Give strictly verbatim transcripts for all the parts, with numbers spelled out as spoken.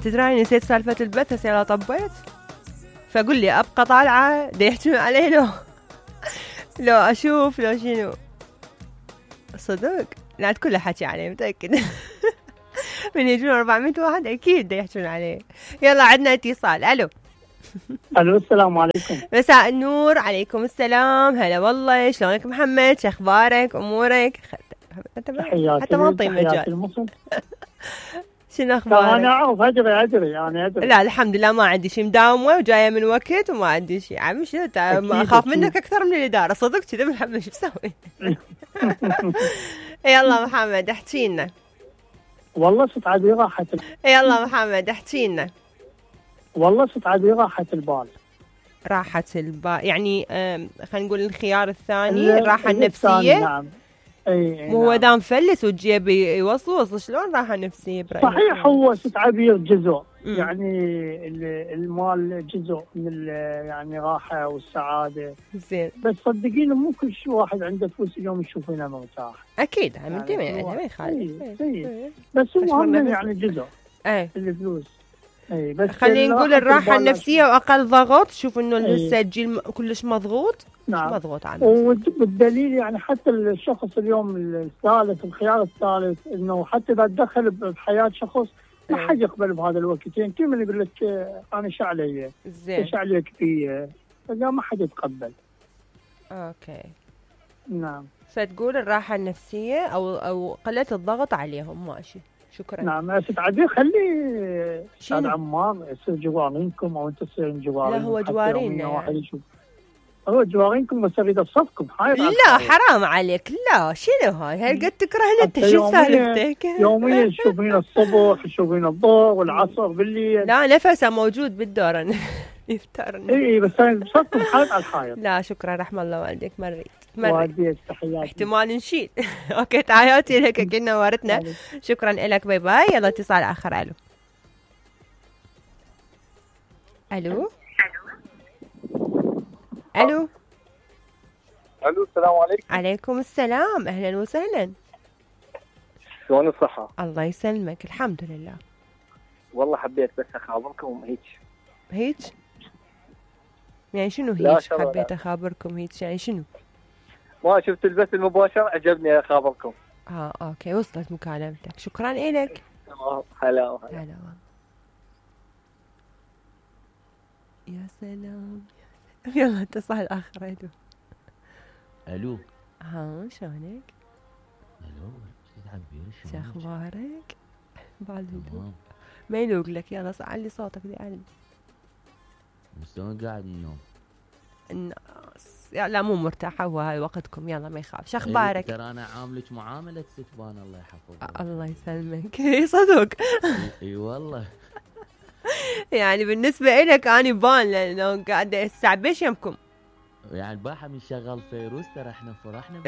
تدراني نسيت سالفة البث هسه يلا طبيت، فقل لي أبقى طالعة دا يحجون عليه لو لو أشوف لو شنو. صدق لا كله حكي عليه متأكد من يجون أربعمية واحد أكيد دا يحجون عليه. يلا عندنا اتصال. ألو. ألو السلام عليكم. مساء النور. عليكم السلام. هلا والله، شلونك محمد؟ شو أخبارك أمورك؟ تحياتي حتى ما نطي مجال. شنو أخبارك؟ أنا أعرف أدري أدري أنا أدري. لا الحمد لله ما عندي شيء، مداومة وجاية من وقت وما عندي شيء. عم شنو أخاف منك أكثر من الإدارة صدق كذا محمد شو بسوي؟ يلا محمد احكي لنا. والله صوت عادي راحة. يلا محمد احكي لنا. والله صوت عادي راحة البال. راحة البال يعني خلينا نقول الخيار الثاني الراحة النفسية. نعم. اي مو هو دام فلس وجيب يوصل وصل شلون راحة نفسية برأيك؟ صحيح هو صوت عبير جزء م. يعني المال جزء من يعني راحة والسعادة. زين. بس صدقيني مو كل شيء واحد عنده فلوس اليوم يشوفينه مرتاح. أكيد هم انت ما يخالف. بس هو هم يعني جزء. اي الفلوس. اي بس خلينا نقول الراحة النفسية وأقل ضغط. شوف إنه لسه الجيل كلش مضغوط. نعم. مضغوط عنه. والدليل يعني حتى الشخص اليوم الثالث الخيار الثالث إنه حتى إذا تدخل بحياة شخص ما حد يقبل بهذا الوقت. يعني كل من يقول لك أنا شو علي؟ زين. شو عليك فيه؟ فلا ما حد يتقبل. أوكي. نعم. فتقول الراحة النفسية أو أو قلة الضغط عليهم ماشي. شكرا. نعم يا ست عبير خلي استاذ عمار يصير جوارينكم او انت تصيرين جوارين. لا هو جوارينا واحد يشوف هو جوارينكم بس اريد اصفكم. هاي لا حرام عليك. لا شنو هاي هل قد تكرهنا انت شو سالفتك؟ يوميا تشوفين الصبح تشوفين الظهر والعصر بالليل. لا نفسه موجود بالدور يفترني. اي بس انا بصفكم حائط على الحائط. لا شكرا رحم الله والديك. مريت والديك تحياتي. احتمال نشيل. اوكي تحياتي لك كنا وارتنا. شكرا لك باي باي. يلا اتصال اخر. الو الو الو الو السلام عليكم. عليكم السلام اهلا وسهلا. شلون الصحة؟ الله يسلمك الحمد لله. والله حبيت بس اخابركم هيك. هيك؟ يعني شنو هيك حبيت اخابركم هيك يعني شنو؟ ما شفت البث المباشر عجبني اخابركم. اه اوكي وصلت مكالمتك. شكرا لك. هلا هلا والله. يا سلام. يلا اتصال اخر. الو الو ها شلونك؟ الو شو شو اخبارك؟ بالهدوء ما يلوق لك. يلا علي صوتك دي علي. شلون قاعد النوم؟ الناس لا مو مرتاحه هو هاي وقتكم. يلا ما يخاف. شو اخبارك؟ ترى انا عاملك معامله ستبان الله يحفظك. الله يسلمك. اي صدق. اي والله. يعني بالنسبه لك اني بان لانه قاعده استعبيش يمكم. يعني باحة من شغال فيروز ترى احنا فرحنا.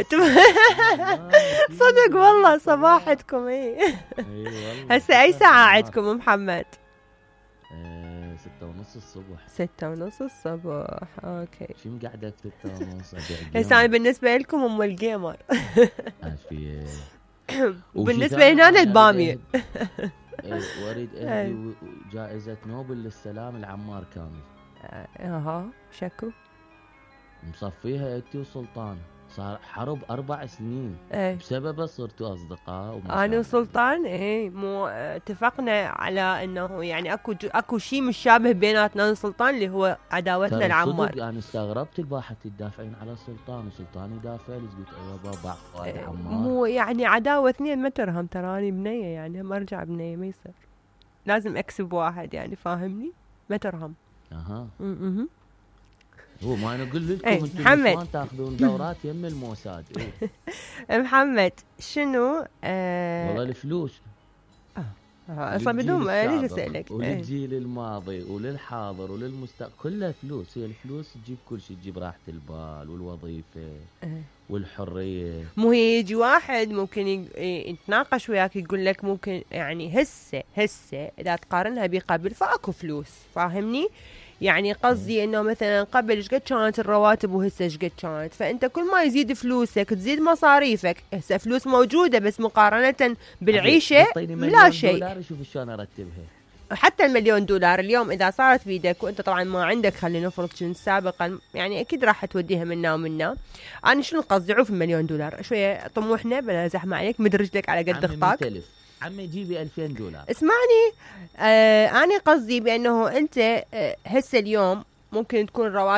صدق والله صباحتكم. اي والله. هسه اي ساعه عندكم محمد؟ ايه ستة ونص الصبح. ستة ونص الصبح. اوكي. شو مقعدك ستة ونص؟ هسه انا بالنسبه لكم ام الجيمر. ايش في؟ بالنسبه لنا الباميه. واريد اهدي جائزه نوبل للسلام العمار كامل. اها شكو مصفيها انتي وسلطان. صار حرب اربع سنين. ايه. بسببه صرتوا اصدقاء. انا وسلطان ايه مو اتفقنا على انه يعني اكو اكو شيء مشابه بيناتنا انا وسلطان اللي هو عداوتنا العمار. انا يعني استغربت الباحة تدافعين على سلطان وسلطان يدافع لي. قلت ايوه بابا اخوان ايه عمار. مو يعني عداوه اثنين ما ترهم. تراني بنيه يعني ما ارجع بنيه ما يصير. لازم اكسب واحد يعني فاهمني ما ترهم. اها امم هو ما انا اقول لكم ايه انتم محمد تاخذون دورات يم الموساد. ايه. محمد شنو آه والله الفلوس اه اصلا بدون ليش اسالك. وللجيل الماضي وللحاضر وللمستقبل كلها فلوس. هي الفلوس تجيب كل شيء. تجيب راحه البال والوظيفه اه. والحريه. مو يجي واحد ممكن يتناقش وياك يقول لك ممكن يعني هسه هسه اذا تقارنها بقبل فاكو فلوس فاهمني. يعني قصدي انه مثلا قبل ايش قد كانت الرواتب وهسه ايش قد كانت. فانت كل ما يزيد فلوسك تزيد مصاريفك. هسه فلوس موجوده بس مقارنه بالعيشه لا شيء. شوف شلون ارتبها. حتى المليون دولار اليوم إذا صارت بيدك وأنت طبعا ما عندك، خلينا نفرض كنت سابقا يعني أكيد راح توديها منا ومنا. أنا شنو قصدي؟ عوف المليون دولار شوية طموحنا بلا زحمة عليك، مد رجلك على قد خطاك. عمي جيبي ألفين دولار. اسمعني، آه أنا قصدي بأنه أنت آه هسه اليوم ممكن تكون رواتب